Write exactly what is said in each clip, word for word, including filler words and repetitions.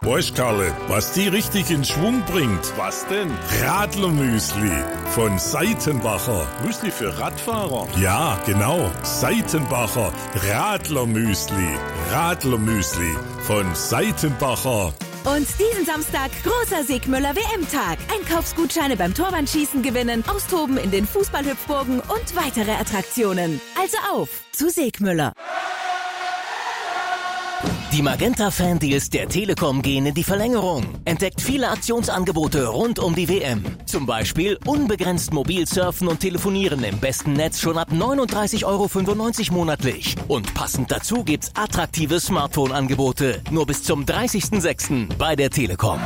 Weißt, Karle, was die richtig in Schwung bringt? Was denn? Radlermüsli von Seitenbacher. Müsli für Radfahrer? Ja, genau. Seitenbacher Radlermüsli. Radlermüsli von Seitenbacher. Und diesen Samstag großer Sigmüller W M-Tag. Einkaufsgutscheine beim Torwandschießen gewinnen, austoben in den Fußballhüpfburgen und weitere Attraktionen. Also auf zu Sigmüller. Die Magenta-Fan-Deals der Telekom gehen in die Verlängerung. Entdeckt viele Aktionsangebote rund um die W M. Zum Beispiel unbegrenzt mobil surfen und telefonieren im besten Netz schon ab neununddreißig Euro fünfundneunzig monatlich. Und passend dazu gibt's attraktive Smartphone-Angebote. Nur bis zum dreißigsten sechsten bei der Telekom.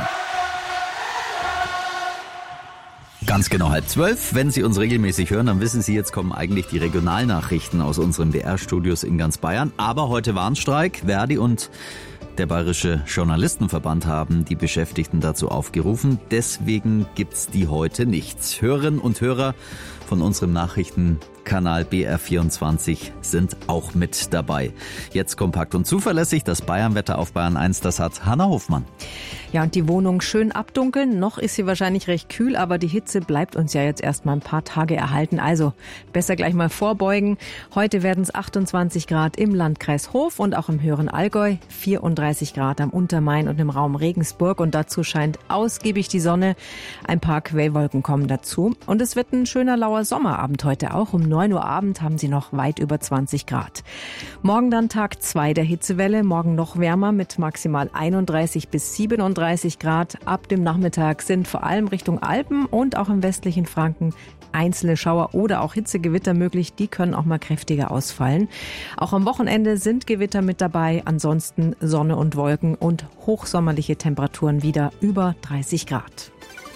Ganz genau halb zwölf. Wenn Sie uns regelmäßig hören, dann wissen Sie, jetzt kommen eigentlich die Regionalnachrichten aus unseren W R-Studios in ganz Bayern. Aber heute Warnstreik. Verdi und der Bayerische Journalistenverband haben die Beschäftigten dazu aufgerufen. Deswegen gibt's die heute nicht. Hörerinnen und Hörer von unserem Nachrichtenkanal B R vierundzwanzig sind auch mit dabei. Jetzt kompakt und zuverlässig. Das Bayernwetter auf Bayern eins, das hat Hanna Hofmann. Ja, und die Wohnung schön abdunkeln. Noch ist sie wahrscheinlich recht kühl, aber die Hitze bleibt uns ja jetzt erst mal ein paar Tage erhalten. Also besser gleich mal vorbeugen. Heute werden es achtundzwanzig Grad im Landkreis Hof und auch im höheren Allgäu, vierunddreißig Grad am Untermain und im Raum Regensburg. Und dazu scheint ausgiebig die Sonne. Ein paar Quellwolken kommen dazu. Und es wird ein schöner lauer Sommerabend heute auch. Um neun Uhr Abend haben sie noch weit über zwanzig Grad. Morgen dann Tag zwei der Hitzewelle. Morgen noch wärmer mit maximal einunddreißig bis siebenunddreißig Grad. Ab dem Nachmittag sind vor allem Richtung Alpen und auch im westlichen Franken einzelne Schauer oder auch Hitzegewitter möglich. Die können auch mal kräftiger ausfallen. Auch am Wochenende sind Gewitter mit dabei. Ansonsten Sonne und Wolken und hochsommerliche Temperaturen wieder über dreißig Grad.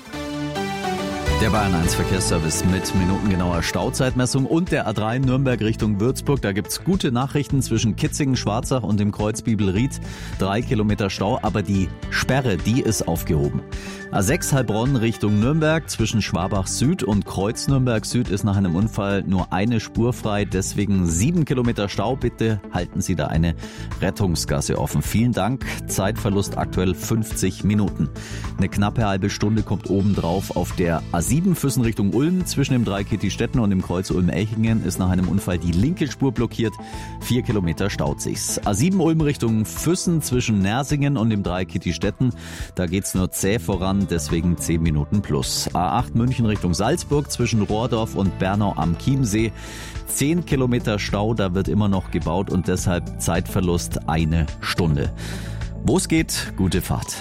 Der Bayern eins Verkehrsservice mit minutengenauer Stauzeitmessung und der A drei Nürnberg Richtung Würzburg. Da gibt's gute Nachrichten zwischen Kitzingen, Schwarzach und dem Kreuz Bibelried. Drei Kilometer Stau, aber die Sperre, die ist aufgehoben. A sechs Heilbronn Richtung Nürnberg zwischen Schwabach Süd und Kreuz Nürnberg Süd ist nach einem Unfall nur eine Spur frei. Deswegen sieben Kilometer Stau. Bitte halten Sie da eine Rettungsgasse offen. Vielen Dank. Zeitverlust aktuell fünfzig Minuten. Eine knappe halbe Stunde kommt obendrauf auf der A sieben Füssen Richtung Ulm. Zwischen dem Dreikirchstetten und dem Kreuz Ulm-Elchingen ist nach einem Unfall die linke Spur blockiert. Vier Kilometer staut sich's. A sieben Ulm Richtung Füssen zwischen Nersingen und dem Dreikirchstetten. Da geht's nur zäh voran, deswegen zehn Minuten plus. A acht München Richtung Salzburg zwischen Rohrdorf und Bernau am Chiemsee. zehn Kilometer Stau, da wird immer noch gebaut und deshalb Zeitverlust eine Stunde. Wo es geht, gute Fahrt.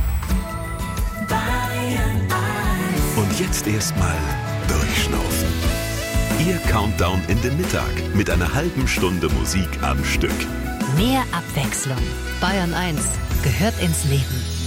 Und jetzt erstmal durchschnaufen. Ihr Countdown in den Mittag mit einer halben Stunde Musik am Stück. Mehr Abwechslung. Bayern eins gehört ins Leben.